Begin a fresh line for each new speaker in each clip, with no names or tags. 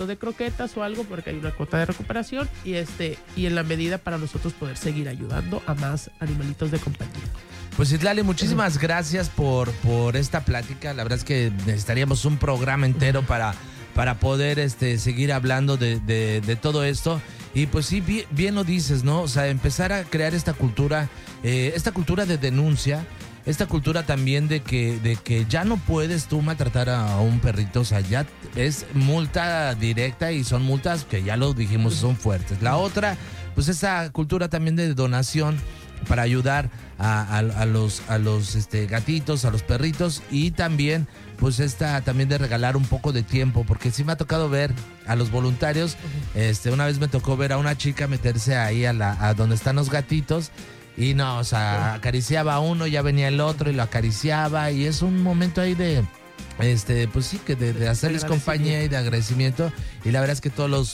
de croquetas o algo, porque hay una cuota de recuperación y en la medida para nosotros poder seguir ayudando a más animalitos de compañía.
Pues Citlali, muchísimas gracias por esta plática. La verdad es que necesitaríamos un programa entero para poder seguir hablando de todo esto. Y pues sí, bien lo dices, ¿no? O sea, empezar a crear esta cultura de denuncia, esta cultura también de que ya no puedes tú maltratar a un perrito. O sea, ya es multa directa y son multas que ya lo dijimos, son fuertes. La otra, pues esa cultura también de donación para ayudar a los gatitos, a los perritos, y también pues también de regalar un poco de tiempo, porque sí me ha tocado ver a los voluntarios. Una vez me tocó ver a una chica meterse ahí a donde están los gatitos y no, o sea, acariciaba a uno, ya venía el otro y lo acariciaba, y es un momento ahí de pues sí, que de hacerles compañía y de agradecimiento. Y la verdad es que todos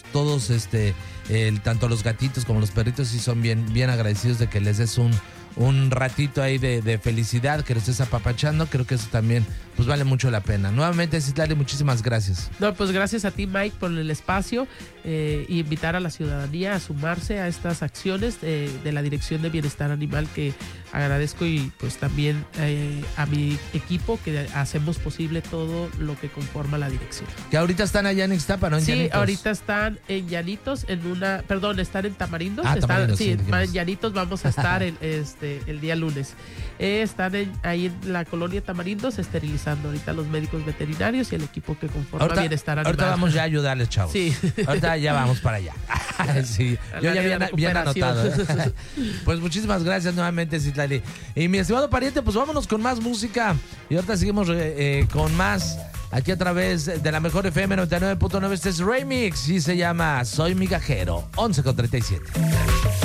tanto los gatitos como los perritos sí son bien agradecidos de que les des un ratito ahí de felicidad, que lo estés apapachando. Creo que eso también pues vale mucho la pena. Nuevamente, Citlali, muchísimas gracias.
No, pues gracias a ti, Mike, por el espacio, y invitar a la ciudadanía a sumarse a estas acciones de la Dirección de Bienestar Animal, que agradezco, y pues también a mi equipo, que hacemos posible todo lo que conforma la dirección.
Que ahorita están allá en Ixtapa, ¿no? En
sí,
Llanitos.
Ahorita están en Llanitos, están en Tamarindos.
Tamarindos,
sí,
dijimos.
en Llanitos vamos a estar el día lunes. Están ahí en la colonia Tamarindos esterilizando ahorita los médicos veterinarios y el equipo que conforma Bienestar Animal.
Ahorita vamos ya a ayudarles, chavos.
Sí.
Ahorita ya vamos para allá. Sí, yo ya bien anotado. Pues muchísimas gracias nuevamente, Citlali. Y mi estimado pariente, pues vámonos con más música. Y ahorita seguimos con más aquí a través de la mejor FM 99.9. Este es Remix y se llama Soy Migajero, 11:37.